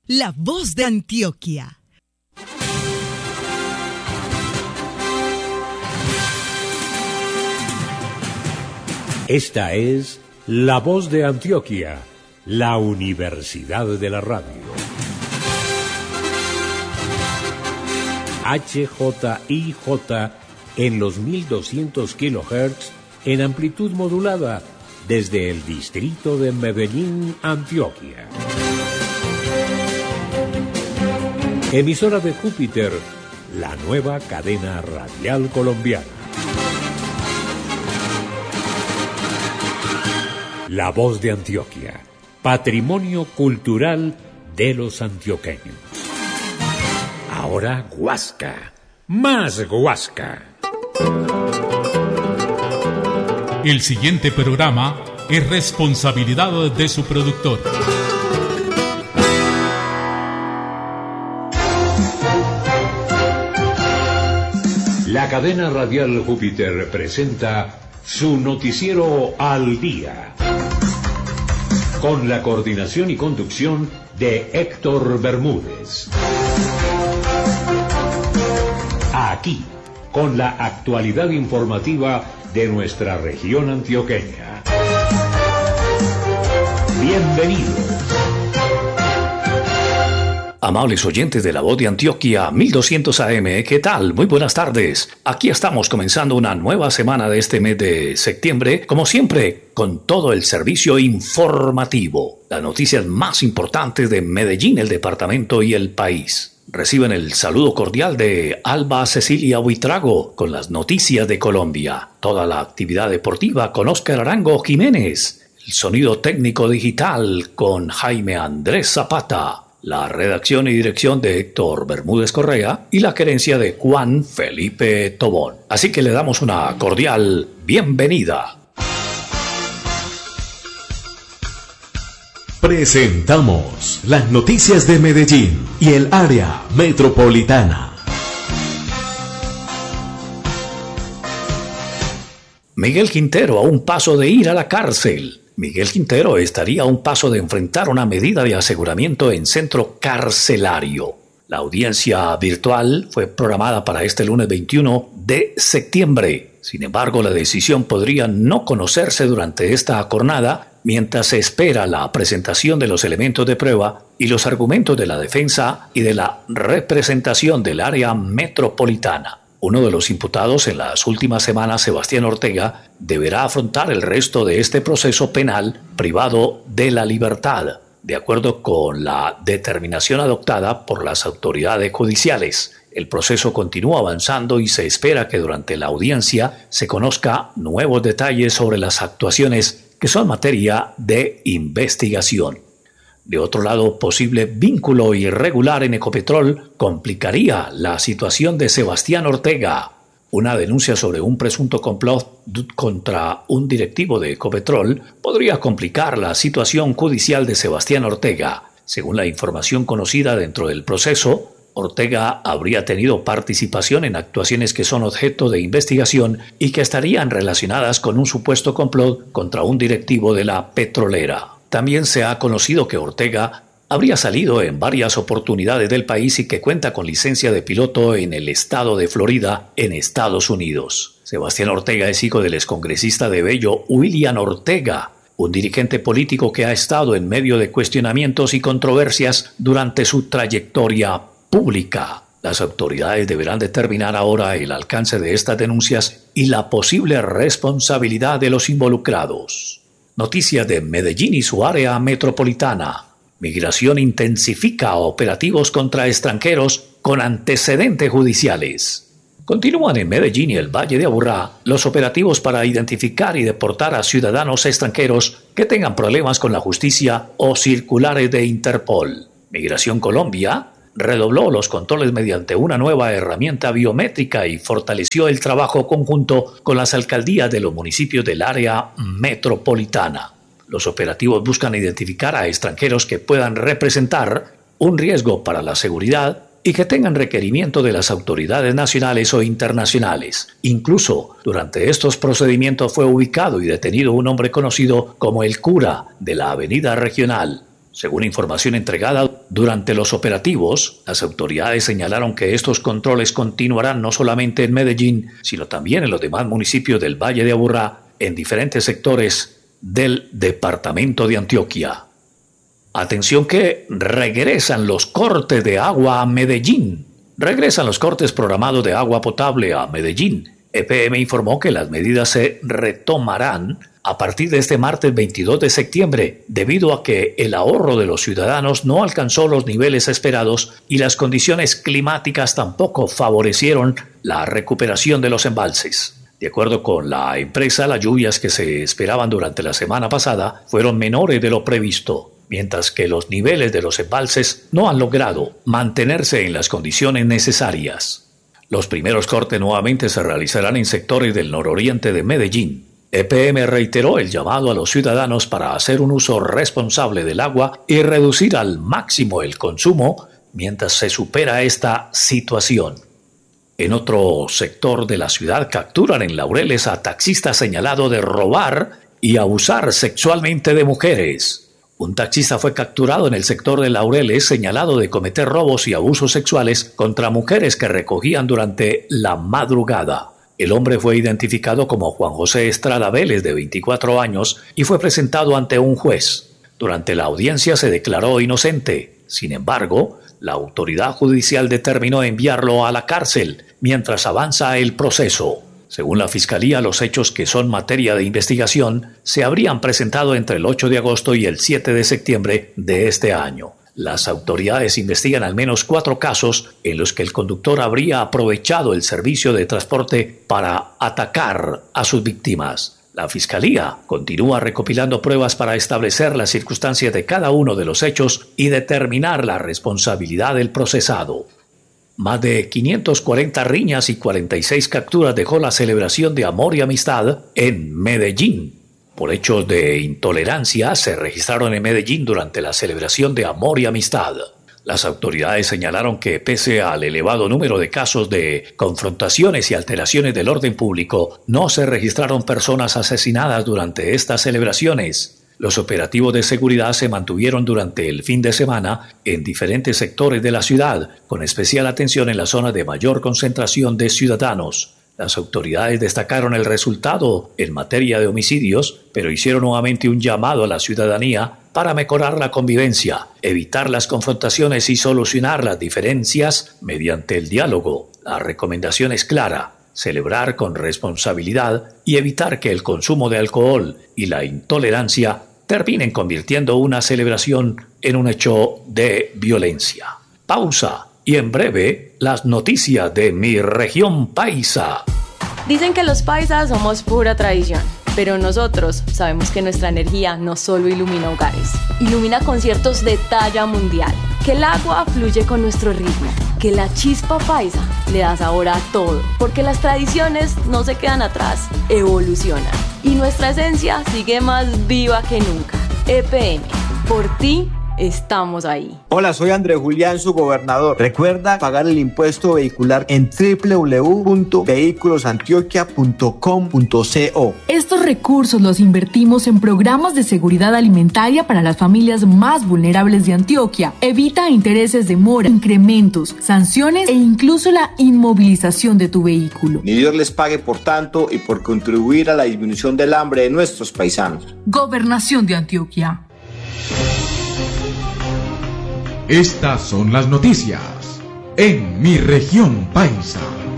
La Voz de Antioquia. Esta es La Voz de Antioquia, la Universidad de la Radio. HJIJ en los 1200 kHz en amplitud modulada desde el distrito de Medellín, Antioquia. Emisora de Júpiter, la nueva cadena radial colombiana. La Voz de Antioquia, patrimonio cultural de los antioqueños. Ahora Guasca, más Guasca. El siguiente programa es responsabilidad de su productor. La cadena radial Júpiter presenta su noticiero Al Día, con la coordinación y conducción de Héctor Bermúdez. Aquí, con la actualidad informativa de nuestra región antioqueña. Bienvenidos. Amables oyentes de La Voz de Antioquia 1200 AM, ¿qué tal? Muy buenas tardes. Aquí estamos comenzando una nueva semana de este mes de septiembre, como siempre, con todo el servicio informativo. Las noticias más importantes de Medellín, el departamento y el país. Reciben el saludo cordial de Alba Cecilia Buitrago con las noticias de Colombia. Toda la actividad deportiva con Óscar Arango Jiménez. El sonido técnico digital con Jaime Andrés Zapata. La redacción y dirección de Héctor Bermúdez Correa y la querencia de Juan Felipe Tobón. Así que le damos una cordial bienvenida. Presentamos las noticias de Medellín y el área metropolitana. Miguel Quintero a un paso de ir a la cárcel. Miguel Quintero estaría a un paso de enfrentar una medida de aseguramiento en centro carcelario. La audiencia virtual fue programada para este lunes 21 de septiembre. Sin embargo, la decisión podría no conocerse durante esta jornada mientras se espera la presentación de los elementos de prueba y los argumentos de la defensa y de la representación del área metropolitana. Uno de los imputados en las últimas semanas, Sebastián Ortega, deberá afrontar el resto de este proceso penal privado de la libertad, de acuerdo con la determinación adoptada por las autoridades judiciales. El proceso continúa avanzando y se espera que durante la audiencia se conozca nuevos detalles sobre las actuaciones que son materia de investigación. De otro lado, posible vínculo irregular en Ecopetrol complicaría la situación de Sebastián Ortega. Una denuncia sobre un presunto complot contra un directivo de Ecopetrol podría complicar la situación judicial de Sebastián Ortega. Según la información conocida dentro del proceso, Ortega habría tenido participación en actuaciones que son objeto de investigación y que estarían relacionadas con un supuesto complot contra un directivo de la petrolera. También se ha conocido que Ortega habría salido en varias oportunidades del país y que cuenta con licencia de piloto en el estado de Florida, en Estados Unidos. Sebastián Ortega es hijo del excongresista de Bello, William Ortega, un dirigente político que ha estado en medio de cuestionamientos y controversias durante su trayectoria pública. Las autoridades deberán determinar ahora el alcance de estas denuncias y la posible responsabilidad de los involucrados. Noticias de Medellín y su área metropolitana. Migración intensifica operativos contra extranjeros con antecedentes judiciales. Continúan en Medellín y el Valle de Aburrá los operativos para identificar y deportar a ciudadanos extranjeros que tengan problemas con la justicia o circulares de Interpol. Migración Colombia redobló los controles mediante una nueva herramienta biométrica y fortaleció el trabajo conjunto con las alcaldías de los municipios del área metropolitana. Los operativos buscan identificar a extranjeros que puedan representar un riesgo para la seguridad y que tengan requerimiento de las autoridades nacionales o internacionales. Incluso, durante estos procedimientos fue ubicado y detenido un hombre conocido como el cura de la Avenida Regional. Según información entregada Durante los operativos, las autoridades señalaron que estos controles continuarán no solamente en Medellín, sino también en los demás municipios del Valle de Aburrá, en diferentes sectores del departamento de Antioquia. Atención que regresan los cortes de agua a Medellín. Regresan los cortes programados de agua potable a Medellín. EPM informó que las medidas se retomarán a partir de este martes 22 de septiembre, debido a que el ahorro de los ciudadanos no alcanzó los niveles esperados y las condiciones climáticas tampoco favorecieron la recuperación de los embalses. De acuerdo con la empresa, las lluvias que se esperaban durante la semana pasada fueron menores de lo previsto, mientras que los niveles de los embalses no han logrado mantenerse en las condiciones necesarias. Los primeros cortes nuevamente se realizarán en sectores del nororiente de Medellín. EPM reiteró el llamado a los ciudadanos para hacer un uso responsable del agua y reducir al máximo el consumo mientras se supera esta situación. En otro sector de la ciudad capturan en Laureles a taxista señalado de robar y abusar sexualmente de mujeres. Un taxista fue capturado en el sector de Laureles señalado de cometer robos y abusos sexuales contra mujeres que recogían durante la madrugada. El hombre fue identificado como Juan José Estrada Vélez, de 24 años, y fue presentado ante un juez. Durante la audiencia se declaró inocente. Sin embargo, la autoridad judicial determinó enviarlo a la cárcel mientras avanza el proceso. Según la Fiscalía, los hechos que son materia de investigación se habrían presentado entre el 8 de agosto y el 7 de septiembre de este año. Las autoridades investigan al menos 4 casos en los que el conductor habría aprovechado el servicio de transporte para atacar a sus víctimas. La Fiscalía continúa recopilando pruebas para establecer las circunstancias de cada uno de los hechos y determinar la responsabilidad del procesado. Más de 540 riñas y 46 capturas dejó la celebración de Amor y Amistad en Medellín. Por hechos de intolerancia se registraron en Medellín durante la celebración de Amor y Amistad. Las autoridades señalaron que pese al elevado número de casos de confrontaciones y alteraciones del orden público, no se registraron personas asesinadas durante estas celebraciones. Los operativos de seguridad se mantuvieron durante el fin de semana en diferentes sectores de la ciudad, con especial atención en la zona de mayor concentración de ciudadanos. Las autoridades destacaron el resultado en materia de homicidios, pero hicieron nuevamente un llamado a la ciudadanía para mejorar la convivencia, evitar las confrontaciones y solucionar las diferencias mediante el diálogo. La recomendación es clara: celebrar con responsabilidad y evitar que el consumo de alcohol y la intolerancia terminen convirtiendo una celebración en un hecho de violencia. Pausa. Y en breve, las noticias de mi región paisa. Dicen que los paisas somos pura tradición, pero nosotros sabemos que nuestra energía no solo ilumina hogares, ilumina conciertos de talla mundial, que el agua fluye con nuestro ritmo, que la chispa paisa le da sabor a todo, porque las tradiciones no se quedan atrás, evolucionan, y nuestra esencia sigue más viva que nunca. EPM, por ti, estamos ahí. Hola, soy Andrés Julián, su gobernador. Recuerda pagar el impuesto vehicular en www.vehiculosantioquia.com.co. Estos recursos los invertimos en programas de seguridad alimentaria para las familias más vulnerables de Antioquia. Evita intereses de mora, incrementos, sanciones e incluso la inmovilización de tu vehículo. Ni Dios les pague por tanto y por contribuir a la disminución del hambre de nuestros paisanos. Gobernación de Antioquia. Estas son las noticias en mi región paisa.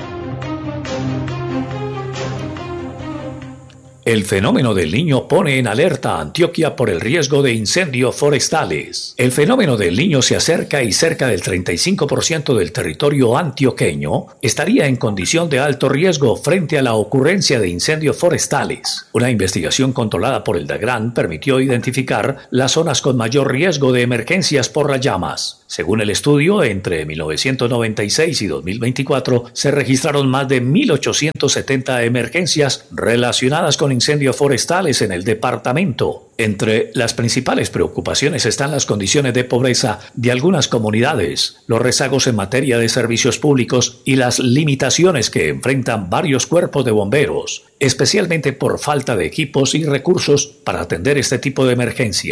El fenómeno del Niño pone en alerta a Antioquia por el riesgo de incendios forestales. El fenómeno del Niño se acerca y cerca del 35% del territorio antioqueño estaría en condición de alto riesgo frente a la ocurrencia de incendios forestales. Una investigación controlada por el DAGRAN permitió identificar las zonas con mayor riesgo de emergencias por las llamas. Según el estudio, entre 1996 y 2024 se registraron más de 1.870 emergencias relacionadas con incendios forestales en el departamento. Entre las principales preocupaciones están las condiciones de pobreza de algunas comunidades, los rezagos en materia de servicios públicos y las limitaciones que enfrentan varios cuerpos de bomberos, especialmente por falta de equipos y recursos para atender este tipo de emergencias.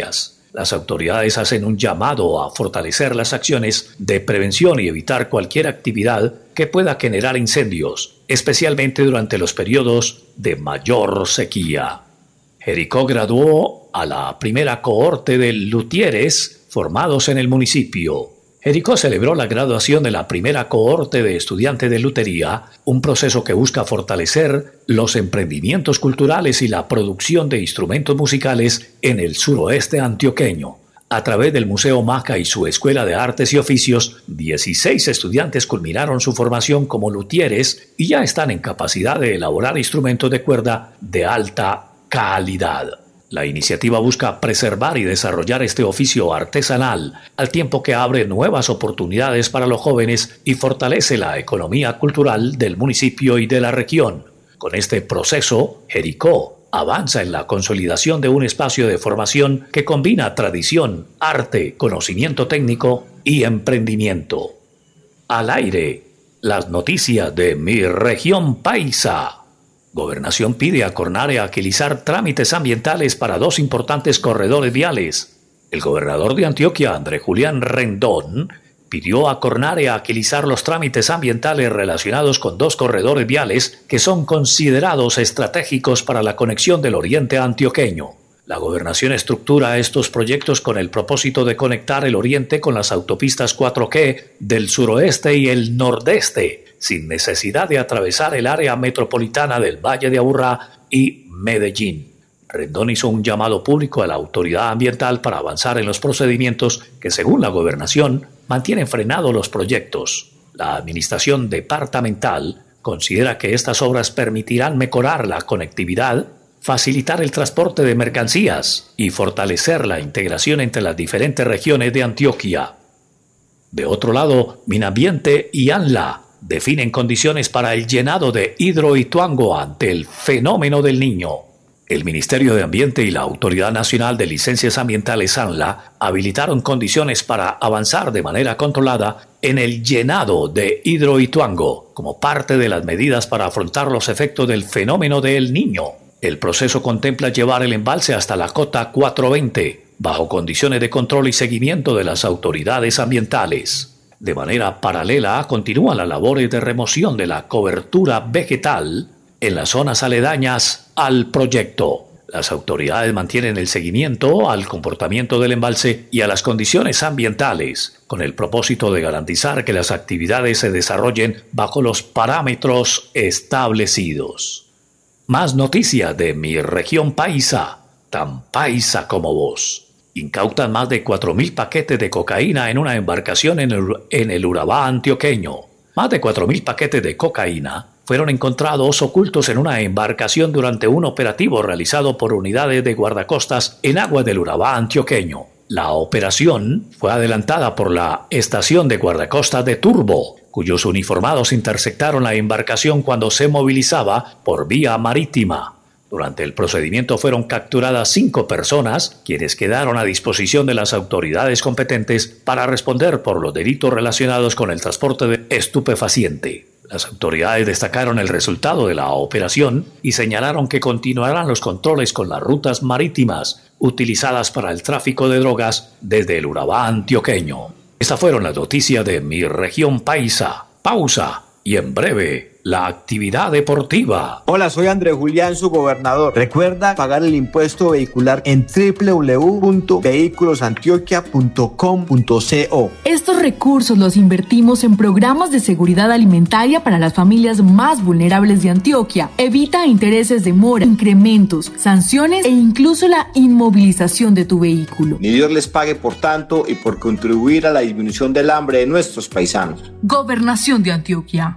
Las autoridades hacen un llamado a fortalecer las acciones de prevención y evitar cualquier actividad que pueda generar incendios, especialmente durante los periodos de mayor sequía. Jericó graduó a la primera cohorte de luthieres formados en el municipio. Jericó celebró la graduación de la primera cohorte de estudiantes de lutería, un proceso que busca fortalecer los emprendimientos culturales y la producción de instrumentos musicales en el suroeste antioqueño. A través del Museo Maca y su Escuela de Artes y Oficios, 16 estudiantes culminaron su formación como luthieres y ya están en capacidad de elaborar instrumentos de cuerda de alta calidad. La iniciativa busca preservar y desarrollar este oficio artesanal, al tiempo que abre nuevas oportunidades para los jóvenes y fortalece la economía cultural del municipio y de la región. Con este proceso, Jericó avanza en la consolidación de un espacio de formación que combina tradición, arte, conocimiento técnico y emprendimiento. Al aire, las noticias de mi región paisa. Gobernación pide a Cornare agilizar trámites ambientales para 2 importantes corredores viales. El gobernador de Antioquia, André Julián Rendón, pidió a Cornare agilizar los trámites ambientales relacionados con 2 corredores viales que son considerados estratégicos para la conexión del oriente antioqueño. La gobernación estructura estos proyectos con el propósito de conectar el oriente con las autopistas 4G del suroeste y el nordeste, sin necesidad de atravesar el área metropolitana del Valle de Aburrá y Medellín. Rendón hizo un llamado público a la autoridad ambiental para avanzar en los procedimientos que, según la gobernación, mantienen frenados los proyectos. La administración departamental considera que estas obras permitirán mejorar la conectividad, facilitar el transporte de mercancías y fortalecer la integración entre las diferentes regiones de Antioquia. De otro lado, Minambiente y ANLA definen condiciones para el llenado de Hidroituango ante el fenómeno del Niño. El Ministerio de Ambiente y la Autoridad Nacional de Licencias Ambientales ANLA habilitaron condiciones para avanzar de manera controlada en el llenado de Hidroituango como parte de las medidas para afrontar los efectos del fenómeno del Niño. El proceso contempla llevar el embalse hasta la cota 420, bajo condiciones de control y seguimiento de las autoridades ambientales. De manera paralela, continúan las labores de remoción de la cobertura vegetal en las zonas aledañas al proyecto. Las autoridades mantienen el seguimiento al comportamiento del embalse y a las condiciones ambientales, con el propósito de garantizar que las actividades se desarrollen bajo los parámetros establecidos. Más noticias de mi región paisa, tan paisa como vos. Incautan más de 4.000 paquetes de cocaína en una embarcación en el Urabá antioqueño. Más de 4.000 paquetes de cocaína fueron encontrados ocultos en una embarcación durante un operativo realizado por unidades de guardacostas en aguas del Urabá antioqueño. La operación fue adelantada por la estación de guardacostas de Turbo, cuyos uniformados interceptaron la embarcación cuando se movilizaba por vía marítima. Durante el procedimiento fueron capturadas 5 personas, quienes quedaron a disposición de las autoridades competentes para responder por los delitos relacionados con el transporte de estupefaciente. Las autoridades destacaron el resultado de la operación y señalaron que continuarán los controles con las rutas marítimas utilizadas para el tráfico de drogas desde el Urabá antioqueño. Estas fueron las noticias de mi región paisa. Pausa y en breve, la actividad deportiva. Hola, soy André Julián, su gobernador. Recuerda pagar el impuesto vehicular en www.vehiculosantioquia.com.co. Estos recursos los invertimos en programas de seguridad alimentaria para las familias más vulnerables de Antioquia. Evita intereses de mora, incrementos, sanciones e incluso la inmovilización de tu vehículo. Ni Dios les pague por tanto y por contribuir a la disminución del hambre de nuestros paisanos. Gobernación de Antioquia.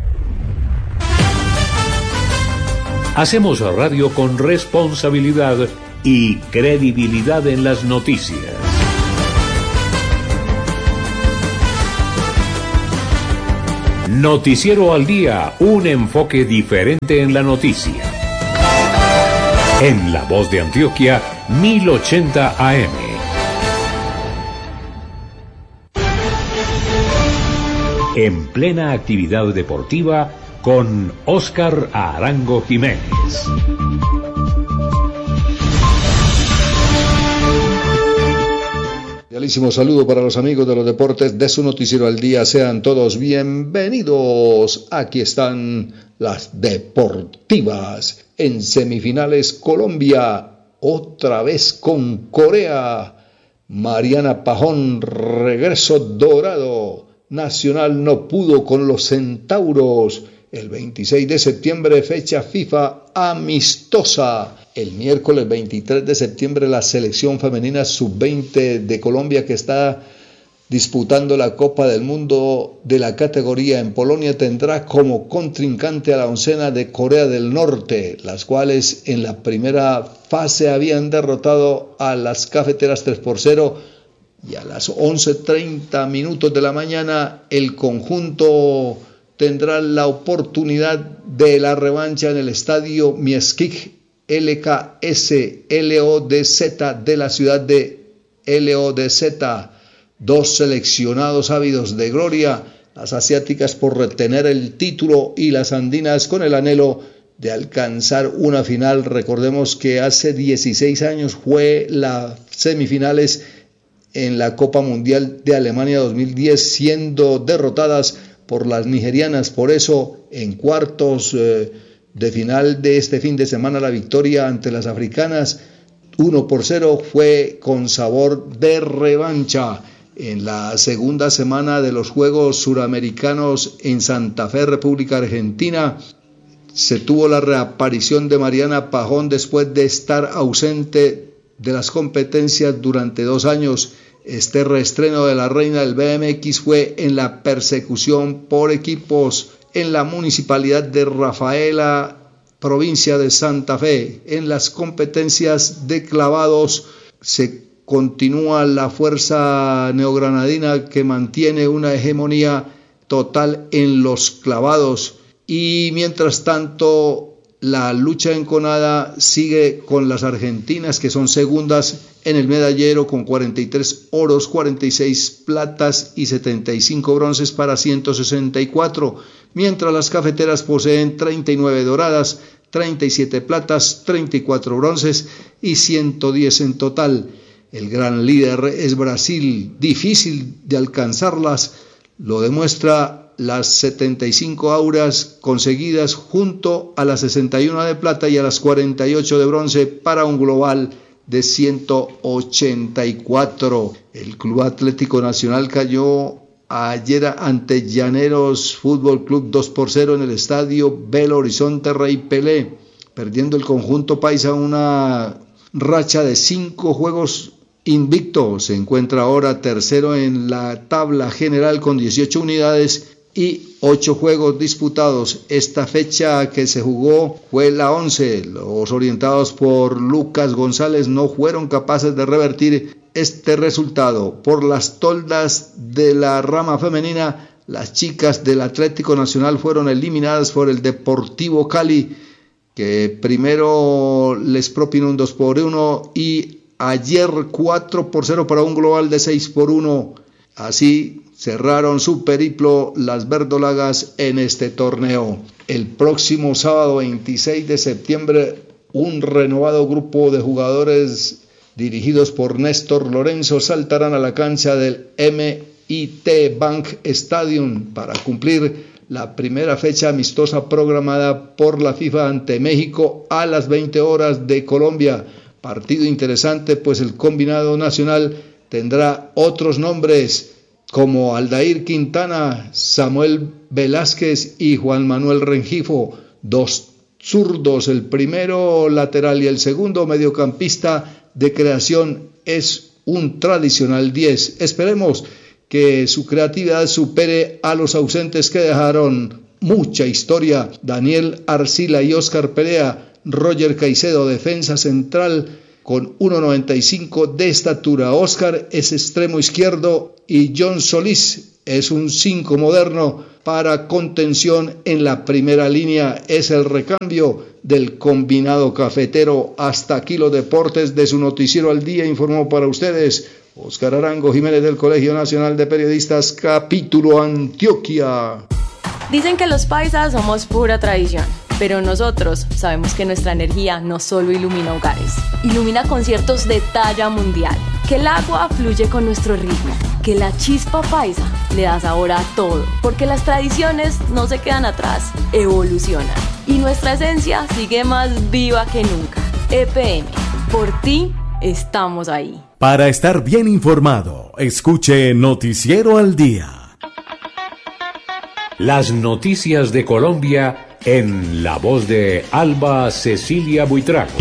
Hacemos radio con responsabilidad y credibilidad en las noticias. Noticiero al día, un enfoque diferente en la noticia. En La Voz de Antioquia, 1080 AM. En plena actividad deportiva, con Óscar Arango Jiménez. Cordialísimo saludo para los amigos de los deportes de su noticiero al día. Sean todos bienvenidos. Aquí están las deportivas. En semifinales, Colombia, otra vez con Corea. Mariana Pajón, regreso dorado. Nacional no pudo con los Centauros. El 26 de septiembre, fecha FIFA amistosa. El miércoles 23 de septiembre, la selección femenina sub-20 de Colombia, que está disputando la Copa del Mundo de la categoría en Polonia, tendrá como contrincante a la oncena de Corea del Norte, las cuales en la primera fase habían derrotado a las cafeteras 3-0, y a las 11:30 minutos de la mañana el conjunto tendrá la oportunidad de la revancha en el estadio Mieskik LKS LODZ de la ciudad de LODZ. Dos seleccionados ávidos de gloria, las asiáticas por retener el título y las andinas con el anhelo de alcanzar una final. Recordemos que hace 16 años fue las semifinales en la Copa Mundial de Alemania 2010, siendo derrotadas por las nigerianas. Por eso, en cuartos de final de este fin de semana, la victoria ante las africanas 1-0 fue con sabor de revancha. En la segunda semana de los Juegos Suramericanos en Santa Fe, República Argentina, se tuvo la reaparición de Mariana Pajón después de estar ausente de las competencias durante 2 años. Este reestreno de la reina del BMX fue en la persecución por equipos en la municipalidad de Rafaela, provincia de Santa Fe. En las competencias de clavados se continúa la fuerza neogranadina, que mantiene una hegemonía total en los clavados, y mientras tanto la lucha enconada sigue con las argentinas, que son segundas en el medallero con 43 oros, 46 platas y 75 bronces para 164, mientras las cafeteras poseen 39 doradas, 37 platas, 34 bronces y 110 en total. El gran líder es Brasil, difícil de alcanzarlas, lo demuestra las 75 auras conseguidas junto a las 61 de plata y a las 48 de bronce para un global de 184. El Club Atlético Nacional cayó ayer ante Llaneros Fútbol Club 2-0 en el estadio Belo Horizonte Rey Pelé, perdiendo el conjunto paisa una racha de 5 juegos invicto. Se encuentra ahora tercero en la tabla general con 18 unidades y 8 juegos disputados. Esta fecha que se jugó fue la 11. Los orientados por Lucas González no fueron capaces de revertir este resultado. Por las toldas de la rama femenina, las chicas del Atlético Nacional fueron eliminadas por el Deportivo Cali, que primero les propinó un 2-1 y ayer 4-0 para un global de 6-1. Así cerraron su periplo las verdolagas en este torneo. El próximo sábado 26 de septiembre, un renovado grupo de jugadores dirigidos por Néstor Lorenzo saltarán a la cancha del MIT Bank Stadium para cumplir la primera fecha amistosa programada por la FIFA ante México a las 20 horas de Colombia. Partido interesante, pues el combinado nacional tendrá otros nombres como Aldair Quintana, Samuel Velázquez y Juan Manuel Rengifo, 2 zurdos, el primero lateral y el segundo mediocampista de creación es un tradicional 10. Esperemos que su creatividad supere a los ausentes que dejaron mucha historia: Daniel Arcila y Oscar Perea, Roger Caicedo, defensa central con 1.95 de estatura, Oscar es extremo izquierdo y John Solís es un 5 moderno para contención en la primera línea. Es el recambio del combinado cafetero. Hasta aquí los deportes de su noticiero al día. Informó para ustedes Óscar Arango Jiménez del Colegio Nacional de Periodistas, capítulo Antioquia. Dicen que los paisas somos pura tradición, Pero nosotros sabemos que nuestra energía no solo ilumina hogares, ilumina conciertos de talla mundial, que el agua fluye con nuestro ritmo, que la chispa paisa le da sabor a todo, porque las tradiciones no se quedan atrás, evolucionan, y nuestra esencia sigue más viva que nunca. EPM, por ti estamos ahí. Para estar bien informado, escuche Noticiero al Día. Las noticias de Colombia en la voz de Alba Cecilia Buitrago.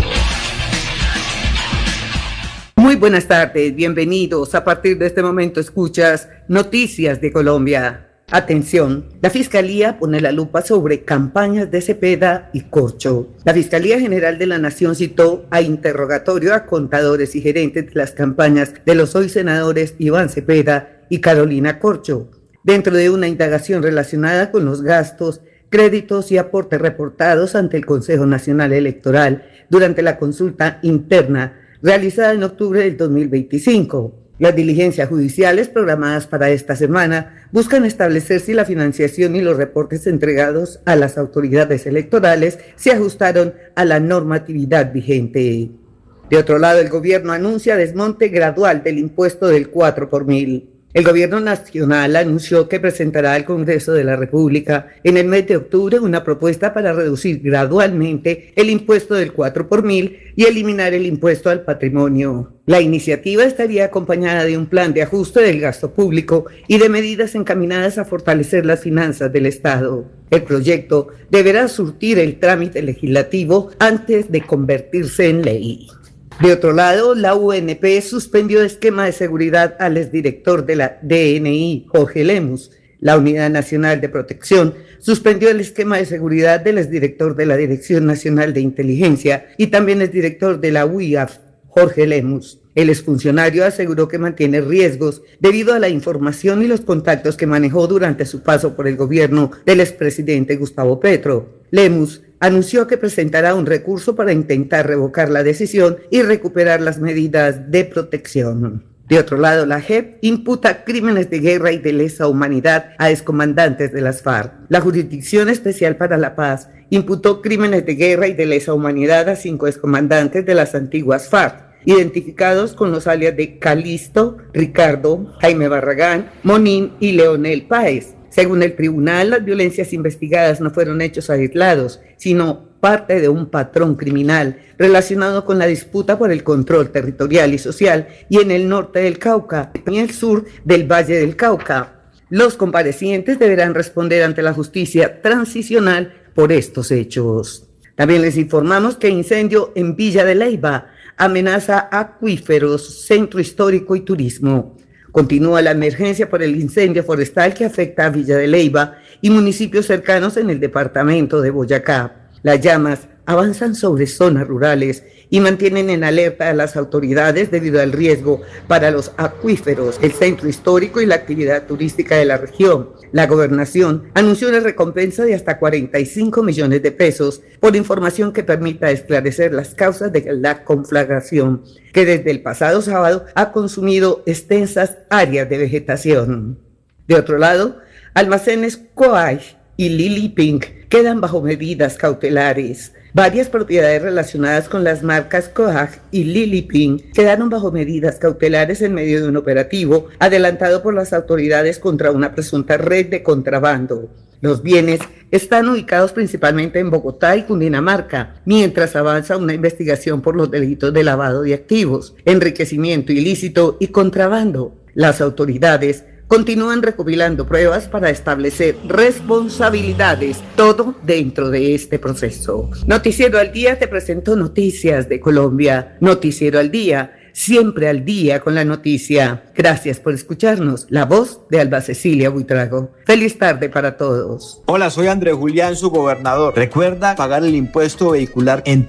Muy buenas tardes, bienvenidos. A partir de este momento escuchas Noticias de Colombia. Atención, la Fiscalía pone la lupa sobre campañas de Cepeda y Corcho. La Fiscalía General de la Nación citó a interrogatorio a contadores y gerentes de las campañas de los hoy senadores Iván Cepeda y Carolina Corcho, dentro de una indagación relacionada con los gastos, créditos y aportes reportados ante el Consejo Nacional Electoral durante la consulta interna realizada en octubre del 2025. Las diligencias judiciales programadas para esta semana buscan establecer si la financiación y los reportes entregados a las autoridades electorales se ajustaron a la normatividad vigente. De otro lado, el gobierno anuncia desmonte gradual del impuesto del 4 por mil. El gobierno nacional anunció que presentará al Congreso de la República en el mes de octubre una propuesta para reducir gradualmente el impuesto del 4 por mil y eliminar el impuesto al patrimonio. La iniciativa estaría acompañada de un plan de ajuste del gasto público y de medidas encaminadas a fortalecer las finanzas del Estado. El proyecto deberá surtir el trámite legislativo antes de convertirse en ley. De otro lado, la UNP suspendió esquema de seguridad al exdirector de la DNI, Jorge Lemus. La Unidad Nacional de Protección suspendió el esquema de seguridad del exdirector de la Dirección Nacional de Inteligencia y también exdirector de la UIAF, Jorge Lemus. El exfuncionario aseguró que mantiene riesgos debido a la información y los contactos que manejó durante su paso por el gobierno del expresidente Gustavo Petro. Lemus anunció que presentará un recurso para intentar revocar la decisión y recuperar las medidas de protección. De otro lado, la JEP imputa crímenes de guerra y de lesa humanidad a excomandantes de las FARC. La Jurisdicción Especial para la Paz imputó crímenes de guerra y de lesa humanidad a 5 excomandantes de las antiguas FARC, identificados con los alias de Calisto, Ricardo, Jaime Barragán, Monín y Leonel Páez. Según el tribunal, las violencias investigadas no fueron hechos aislados, sino parte de un patrón criminal relacionado con la disputa por el control territorial y social y en el norte del Cauca y el sur del Valle del Cauca. Los comparecientes deberán responder ante la justicia transicional por estos hechos. También les informamos que incendio en Villa de Leyva amenaza acuíferos, centro histórico y turismo. Continúa la emergencia por el incendio forestal que afecta a Villa de Leyva y municipios cercanos en el departamento de Boyacá. Las llamas avanzan sobre zonas rurales y mantienen en alerta a las autoridades debido al riesgo para los acuíferos, el centro histórico y la actividad turística de la región. La gobernación anunció una recompensa de hasta 45 millones de pesos por información que permita esclarecer las causas de la conflagración, que desde el pasado sábado ha consumido extensas áreas de vegetación. De otro lado, almacenes Coag y Lily Pink quedan bajo medidas cautelares. Varias propiedades relacionadas con las marcas Coag y Lily Pink quedaron bajo medidas cautelares en medio de un operativo adelantado por las autoridades contra una presunta red de contrabando. Los bienes están ubicados principalmente en Bogotá y Cundinamarca, mientras avanza una investigación por los delitos de lavado de activos, enriquecimiento ilícito y contrabando. Las autoridades continúan recopilando pruebas para establecer responsabilidades, todo dentro de este proceso. Noticiero al Día te presentó Noticias de Colombia. Noticiero al Día, siempre al día con la noticia. Gracias por escucharnos. La voz de Alba Cecilia Buitrago. Feliz tarde para todos. Hola, soy Andrés Julián, su gobernador. Recuerda pagar el impuesto vehicular en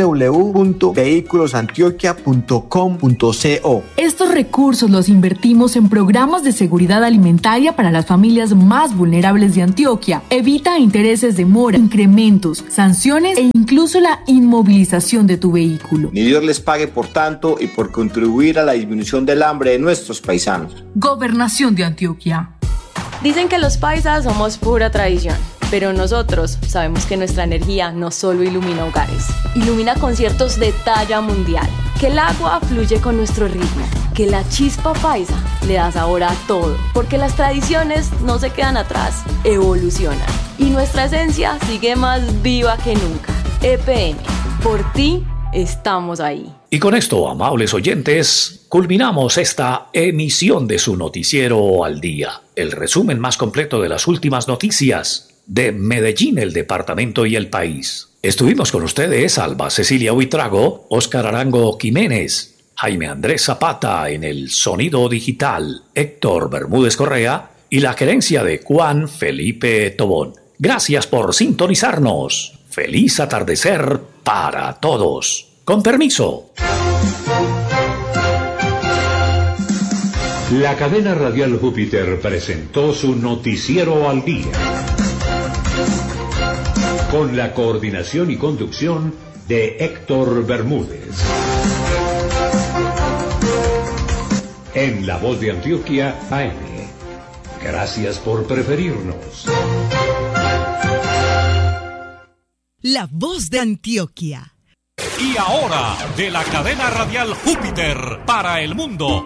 www.vehiculosantioquia.com.co. Estos recursos los invertimos en programas de seguridad alimentaria para las familias más vulnerables de Antioquia. Evita intereses de mora, incrementos, sanciones e incluso la inmovilización de tu vehículo. Ni Dios les pague por tanto y por contribuir a la disminución del hambre de nuestros paisanos. Gobernación de Antioquia. Dicen que los paisas somos pura tradición, Pero nosotros sabemos que nuestra energía no solo ilumina hogares, ilumina conciertos de talla mundial, que el agua fluye con nuestro ritmo, que la chispa paisa le da sabor a todo, porque las tradiciones no se quedan atrás, evolucionan, y nuestra esencia sigue más viva que nunca. EPM, por ti estamos ahí. Y con esto, amables oyentes, culminamos esta emisión de su noticiero al día, el resumen más completo de las últimas noticias de Medellín, el departamento y el país. Estuvimos con ustedes Alba Cecilia Huitrago, Óscar Arango Jiménez, Jaime Andrés Zapata en el sonido digital, Héctor Bermúdez Correa y la gerencia de Juan Felipe Tobón. Gracias por sintonizarnos. Feliz atardecer para todos. Con permiso. La cadena radial Júpiter presentó su noticiero al día. Con la coordinación y conducción de Héctor Bermúdez. En La Voz de Antioquia, AM. Gracias por preferirnos. La Voz de Antioquia. Y ahora, de la cadena radial Júpiter para el mundo.